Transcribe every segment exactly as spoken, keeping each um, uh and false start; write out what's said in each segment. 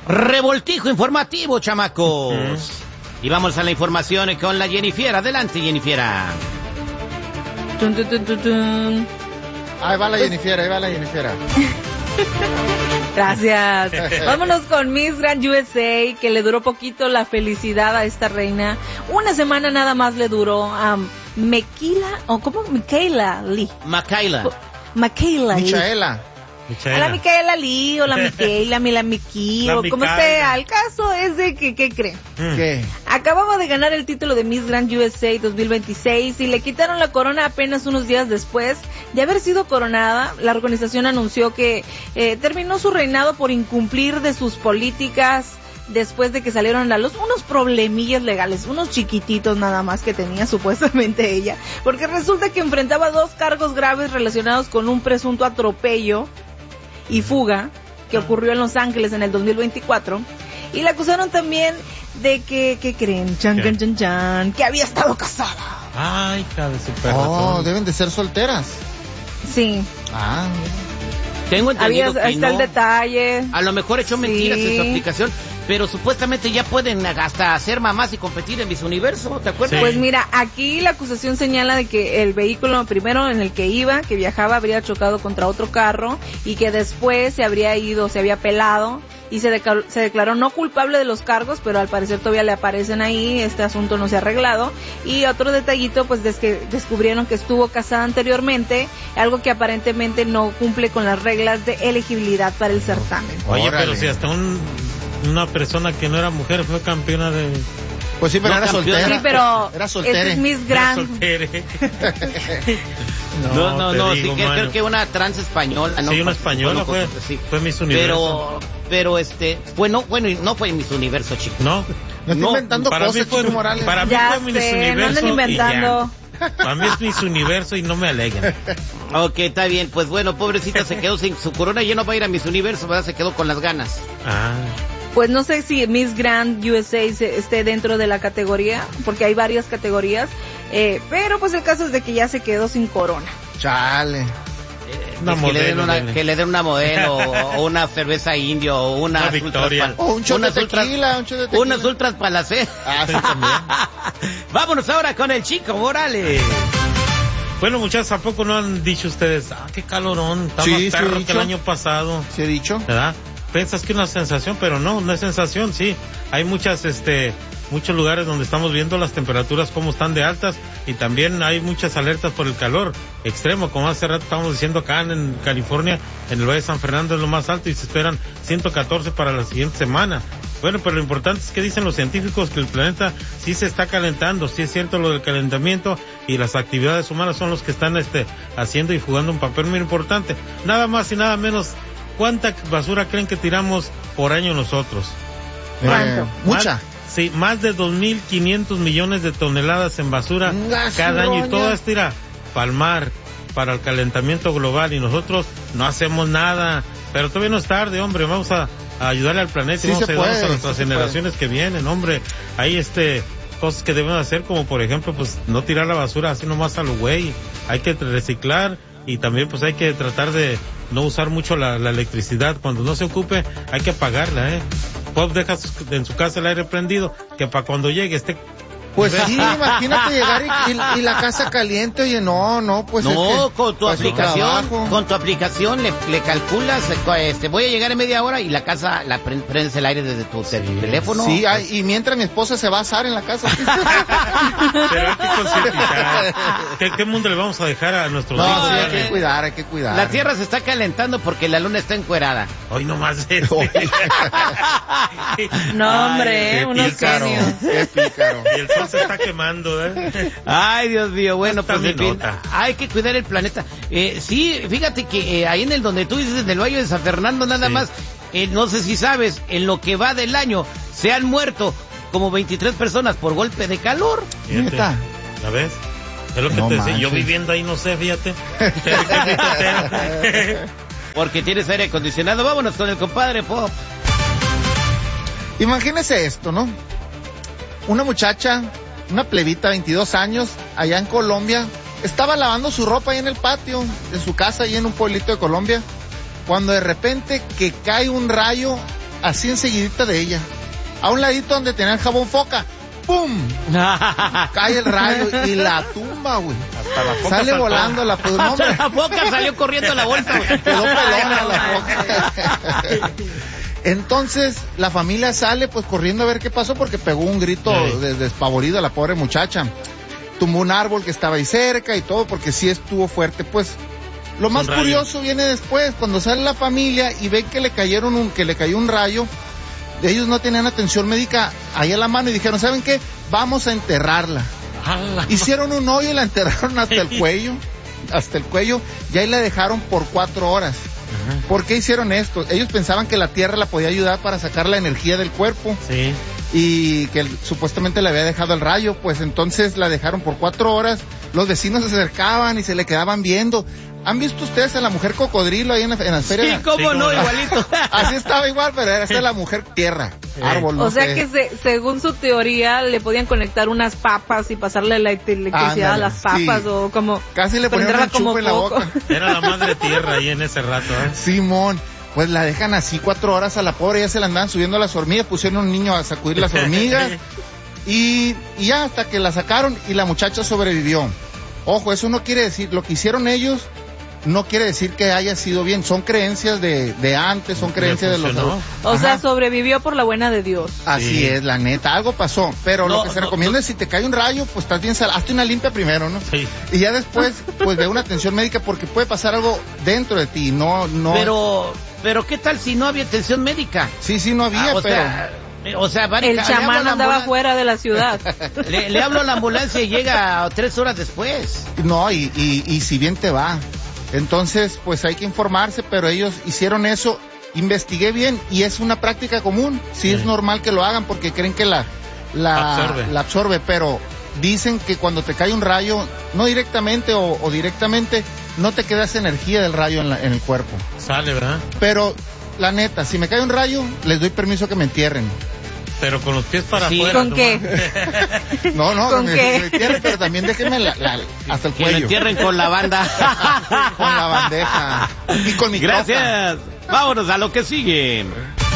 Revoltijo informativo, chamacos. Uh-huh. Y vamos a la información con la Jennifer. Adelante, Jennifer. Tun, tun, tun, tun. Ahí va la Jennifer, ahí va la Jennifer. Gracias. Vámonos con Miss Grand U S A, que le duró poquito la felicidad a esta reina. Una semana nada más le duró a um, Michaela, o ¿cómo? Michaela Lee. Michaela. Michaela Lee. Michaela. A la Micaela Lee, o la Micaela, mi la Miki, o como sea. El caso es de que, ¿qué creen? ¿Qué? Acababa de ganar el título de Miss Grand U S A dos mil veintiséis y le quitaron la corona apenas unos días después de haber sido coronada. La organización anunció que eh, terminó su reinado por incumplir de sus políticas después de que salieron a luz unos problemillas legales, unos chiquititos nada más que tenía supuestamente ella, porque resulta que enfrentaba dos cargos graves relacionados con un presunto atropello y fuga que ocurrió en Los Ángeles en el dos mil veinticuatro, y la acusaron también de que, ¿qué creen? Chan, chan, chan, chan, que había estado casada. Ay, cabe su perro. Oh, deben de ser solteras. Sí. Ah, tengo entendido había, que ahí está no. el detalle. A lo mejor echó mentiras Sí. en su aplicación, pero supuestamente ya pueden hasta hacer mamás y competir en Miss Universo, ¿te acuerdas? Sí. Pues mira, aquí la acusación señala de que el vehículo primero en el que iba, que viajaba, habría chocado contra otro carro y que después se habría ido, se había pelado y se, declaró, se declaró no culpable de los cargos, pero al parecer todavía le aparecen ahí, este asunto no se ha arreglado. Y otro detallito, pues es que descubrieron que estuvo casada anteriormente, algo que aparentemente no cumple con las reglas de elegibilidad para el certamen. Oye, Órale. pero si hasta un, una persona que no era mujer fue campeona de... pues sí, pero No, era campeón. soltera. Sí, pero Era esta soltere. es Miss Grand. soltere. No, no, te no, digo, sí, que, mano. creo que una trans española, ¿no? Sí, una española fue, sí. fue Miss Universo. Pero, pero este, bueno, bueno, y no fue Miss Universo, chicos. No, No estoy No, inventando para cosas, mí fue, Chico Morales. para mí Ya fue Miss sé, no Universo anden inventando. y ya. Para mí es Miss Universo y no me alegran. Ok, está bien, pues bueno, pobrecita se quedó sin su corona y ya no va a ir a Miss Universo, ¿verdad? Se quedó con las ganas. Ah, Pues no sé si Miss Grand U S A se- esté dentro de la categoría, porque hay varias categorías, eh, pero pues el caso es de que ya se quedó sin corona. Chale. una Pues que, le den modelo, una, nene. que le den una modelo o, o una cerveza indio o una, Una azul Victoria. traspal- O un shot una de azul tras- tequila, un shot de tequila. una azul traspalacé. Ah, sí, también. Vámonos ahora con el Chico Morales. Bueno, muchachos, ¿a poco no han dicho ustedes? Ah, qué calorón, está Sí, más sí he perro que dicho. el año pasado, ¿Sí he dicho? ¿verdad? Piensas que es una sensación, pero no, no es sensación, sí. Hay muchas, este, muchos lugares donde estamos viendo las temperaturas como están de altas y también hay muchas alertas por el calor extremo, como hace rato estábamos diciendo acá en, en California, en el Valle de San Fernando es lo más alto y se esperan ciento catorce para la siguiente semana. Bueno, pero lo importante es que dicen los científicos que el planeta sí se está calentando, sí es cierto lo del calentamiento y las actividades humanas son los que están este haciendo y jugando un papel muy importante. Nada más y nada menos, ¿cuánta basura creen que tiramos por año nosotros? ¿Cuánto? Eh, mucha. Más, sí, más de dos mil quinientos millones de toneladas en basura Una cada año y ciroña. todo esto irá para el mar, para el calentamiento global y nosotros no hacemos nada. Pero todavía no es tarde, hombre, vamos a, a ayudarle al planeta Sí y vamos se a ayudarnos puede, a nuestras sí se generaciones que vienen, hombre. Hay este cosas que debemos hacer, como por ejemplo, pues no tirar la basura así nomás a lo güey. Hay que reciclar y también pues hay que tratar de no usar mucho la, la electricidad. Cuando no se ocupe, hay que apagarla, ¿eh? Pop deja su- en su casa el aire prendido, que para cuando llegue esté... Pues sí, imagínate llegar y, y- y la casa caliente, oye, no, no, pues no, es que, con tu pues, el aplicación, trabajo. con tu aplicación le, le calculas, eh, este, voy a llegar en media hora y la casa la pre- prendes el aire desde tu te- teléfono. Sí, ay, y mientras mi esposa se va a asar en la casa. Pero hay que concientizar. ¿Qué, ¿Qué mundo le vamos a dejar a nuestros No, hijos? sí, hay Dale. que cuidar, hay que cuidar. La tierra se está calentando porque la luna está encuerada. Hoy nomás este. No, hombre, Ay, qué unos Pícaro, genios. qué pícaro. Y el sol se está quemando, ¿eh? Ay, Dios mío, bueno, Está pues en fin, minota. hay que cuidar el planeta. Eh, sí, fíjate que eh, ahí en el donde tú dices, en el Valle de San Fernando nada Sí. más, eh, no sé si sabes, en lo que va del año se han muerto como veintitrés personas por golpe de calor. Fíjate. Neta. ¿Ya ves? Es lo que No te decía. Yo manches. viviendo ahí no sé, fíjate. Porque tienes aire acondicionado. Vámonos con el compadre Pop. Imagínese esto, ¿no? Una muchacha, una plebita, veintidós años, allá en Colombia, estaba lavando su ropa ahí en el patio de su casa, ahí en un pueblito de Colombia, cuando de repente que cae un rayo así enseguidita de ella. A un ladito donde tenía el jabón Foca, ¡pum! Cae el rayo y la tumba, güey. Hasta la foca Sale saltó. volando la pues, no, hombre. La boca salió corriendo a la bolsa, güey. Quedó pelona la Foca. Entonces, la familia sale pues corriendo a ver qué pasó porque pegó un grito Sí. de- despavorido a la pobre muchacha. Tumbó un árbol que estaba ahí cerca y todo porque sí estuvo fuerte, pues. Lo más Un rayo. curioso viene después, cuando sale la familia y ven que le cayeron un, que le cayó un rayo. Ellos no tenían atención médica ahí a la mano y dijeron, ¿saben qué? Vamos a enterrarla. ¡Hala! Hicieron un hoyo y la enterraron hasta el cuello, hasta el cuello, y ahí la dejaron por cuatro horas. Ajá. ¿Por qué hicieron esto? Ellos pensaban que la tierra la podía ayudar para sacar la energía del cuerpo Sí. y que el- supuestamente le había dejado el rayo, pues entonces la dejaron por cuatro horas. Los vecinos se acercaban y se le quedaban viendo. ¿Han visto ustedes a la mujer cocodrilo ahí en, la- en las ferias? Sí, cómo Sí, no, cómo no. igualito. Así estaba igual, pero era esa la mujer tierra, Sí. árbol. no O sea sé. que se- según su teoría le podían conectar unas papas y pasarle la electricidad Ándale, a las papas sí. o como Casi le ponían prenderla un chupo en la poco. boca. Era la madre tierra ahí en ese rato, ¿eh? Simón, pues la dejan así cuatro horas a la pobre, ya se la andaban subiendo las hormigas, pusieron un niño a sacudir las hormigas y, y ya hasta que la sacaron y la muchacha sobrevivió. Ojo, eso no quiere decir, lo que hicieron ellos no quiere decir que haya sido bien, son creencias de, de antes, son creencias de los... funcionó. O sea, Ajá. sobrevivió por la buena de Dios. Así Sí. es, la neta, algo pasó, pero No, lo que se no, recomienda no. es si te cae un rayo, pues estás bien salado, hazte una limpia primero, ¿no? Sí. Y ya después, pues ve una atención médica porque puede pasar algo dentro de ti, no, no... Pero, pero ¿qué tal si no había atención médica? Sí, sí, no había, Ah, o pero... sea, eh, o sea, van y El ca- le chamán hablo a la andaba ambulancia- fuera de la ciudad. Le, le hablo a la ambulancia y llega tres horas después. No, y, y, y si bien te va. Entonces, pues hay que informarse, pero ellos hicieron eso, investigué bien y es una práctica común. Sí, Sí. es normal que lo hagan porque creen que la, la, Absorbe. la absorbe, pero dicen que cuando te cae un rayo, no directamente o, o directamente, no te queda esa energía del rayo en, la- en el cuerpo. Sale, ¿verdad? Pero, la neta, si me cae un rayo, les doy permiso que me entierren. Pero con los pies para Sí. afuera. ¿Con qué? nomás. No, no, ¿Con me, qué? me entierren, pero también déjenme la- la- hasta el Que lo cuello. entierren con la banda. Con la bandeja. Y con mi troca. Gracias. Vámonos a lo que sigue.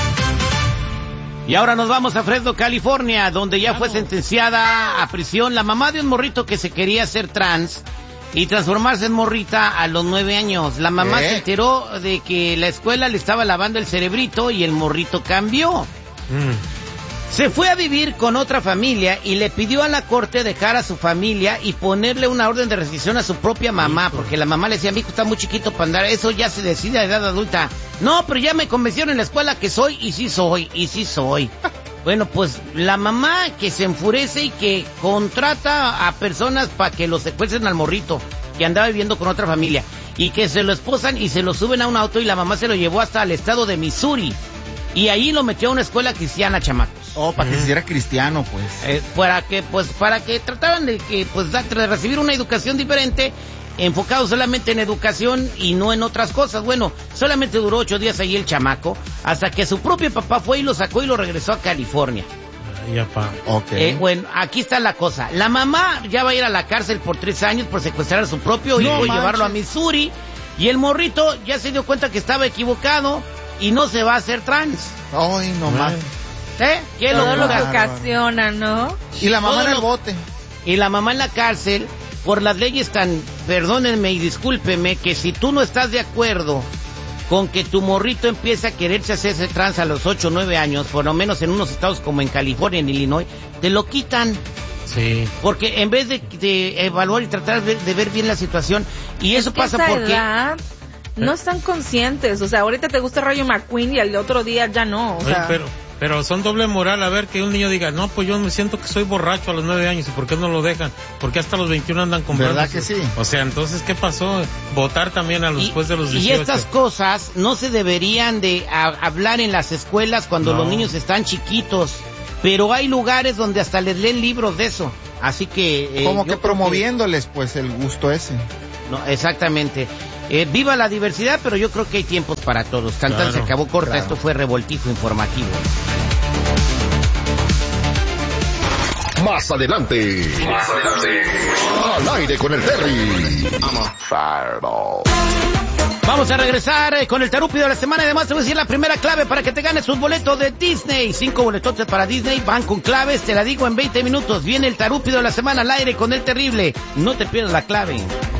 Y ahora nos vamos a Fresno, California, donde ya fue sentenciada a prisión la mamá de un morrito que se quería hacer trans y transformarse en morrita a los nueve años. La mamá ¿Qué? se enteró de que la escuela le estaba lavando el cerebrito y el morrito cambió. Mm. Se fue a vivir con otra familia y le pidió a la corte dejar a su familia y ponerle una orden de restricción a su propia mamá, porque la mamá le decía, mi hijo está muy chiquito para andar, eso ya se decide a edad adulta. No, pero ya me convencieron en la escuela que soy, y sí soy, y sí soy. Bueno, pues la mamá que se enfurece y que contrata a personas para que lo secuestren al morrito, que andaba viviendo con otra familia, y que se lo esposan y se lo suben a un auto y la mamá se lo llevó hasta el estado de Missouri. Y ahí lo metió a una escuela cristiana, chamacos. Oh, para que Ujú. se hiciera cristiano, pues. Eh, para que, pues, para que trataran de que, pues, da- de recibir una educación diferente, enfocado solamente en educación y no en otras cosas. Bueno, solamente duró ocho días ahí el chamaco, hasta que su propio papá fue y lo sacó y lo regresó a California. Ay, apá. Ok. Eh, bueno, aquí está la cosa. La mamá ya va a ir a la cárcel por tres años por secuestrar a su propio hijo y manches. llevarlo a Missouri. Y el morrito ya se dio cuenta que estaba equivocado y no se va a hacer trans. Ay, no más. ¿Eh? ¿Qué Todo lo locura? que ocasiona, ¿no? Y la mamá todo en el lo- bote. Y la mamá en la cárcel por las leyes tan, perdónenme y discúlpeme, que si tú no estás de acuerdo con que tu morrito empiece a quererse hacerse trans a los ocho o nueve años, por lo menos en unos estados como en California, en Illinois, te lo quitan. Sí. Porque en vez de, de evaluar y tratar de ver, de ver bien la situación, y eso Es que pasa esa porque... edad no están conscientes. O sea, ahorita te gusta Rayo McQueen y al otro día ya no. O Oye, sea, pero, pero son doble moral. A ver, que un niño diga, no, pues yo me siento que soy borracho a los nueve años. ¿Y por qué no lo dejan? Porque hasta los veintiuno andan comprando. ¿Verdad que su- sí? O sea, entonces, ¿qué pasó? Votar también a los, Y, después de los y dieciocho. estas cosas no se deberían de a- hablar en las escuelas cuando No. los niños están chiquitos, pero hay lugares donde hasta les leen libros de eso, así que... eh, Como yo que creo promoviéndoles, pues, el gusto ese. No, exactamente. Eh, viva la diversidad, pero yo creo que hay tiempos para todos. Tantan Claro, se acabó corta, claro. esto fue Revoltijo Informativo. Más adelante. Más adelante. Al aire con el Terry. I'm a fireball. Vamos a regresar eh, con el tarúpido de la semana y además te voy a decir la primera clave para que te ganes un boleto de Disney. Cinco boletotes para Disney, van con claves, te la digo en veinte minutos. Viene el tarúpido de la semana al aire con el terrible. No te pierdas la clave.